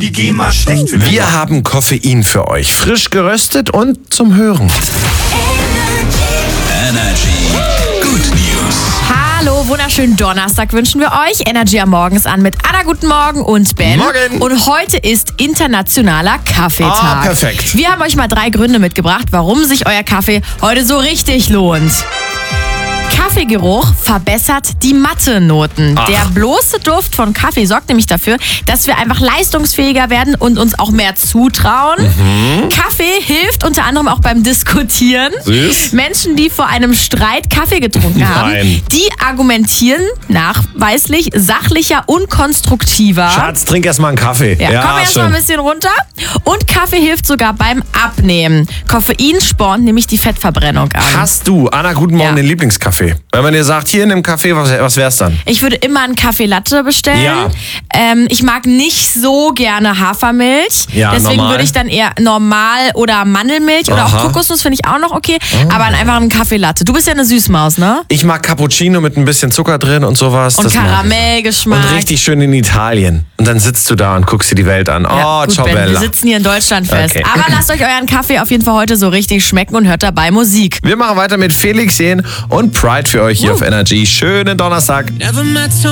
die GEMA schlecht für Wir haben Koffein für euch. Frisch geröstet und zum Hören. Energy. Good News. Hallo, wunderschönen Donnerstag wünschen wir euch. Energy am Morgens an mit Anna, guten Morgen und Ben. Morgen. Und heute ist internationaler Kaffeetag. Perfekt. Wir haben euch mal 3 Gründe mitgebracht, warum sich euer Kaffee heute so richtig lohnt. Kaffeegeruch verbessert die Matte-Noten. Der bloße Duft von Kaffee sorgt nämlich dafür, dass wir einfach leistungsfähiger werden und uns auch mehr zutrauen. Kaffee hilft unter anderem auch beim Diskutieren. Süß. Menschen, die vor einem Streit Kaffee getrunken haben, Nein. die argumentieren nachweislich sachlicher und konstruktiver. Schatz, trink erst mal einen Kaffee. Ja, kommen wir erst mal ein bisschen runter. Und Kaffee hilft sogar beim Abnehmen. Koffein spornt nämlich die Fettverbrennung an. Hast du, Anna, guten Morgen, Ja. den Lieblingskaffee? Wenn man dir sagt, hier in dem Kaffee, was wär's dann? Ich würde immer einen Kaffee Latte bestellen. Ja. Ich mag nicht so gerne Hafermilch. Ja, Deswegen normal. würde ich dann eher normal oder Mandelmilch oder auch Aha. Kokosnuss finde ich auch noch okay. Aber einfach einen Kaffee Latte. Du bist ja eine Süßmaus, ne? Ich mag Cappuccino mit ein bisschen Zucker drin und sowas. Und das mag ich. Karamellgeschmack. Und richtig schön in Italien. Und dann sitzt du da und guckst dir die Welt an. Ja, Oh, gut, ciao Ben, wir bella. sitzen hier in Deutschland fest. Okay. Aber lasst euch euren Kaffee auf jeden Fall heute so richtig schmecken und hört dabei Musik. Wir machen weiter mit Felix Jähn und Pride für euch hier auf Energy. Schönen Donnerstag. Never met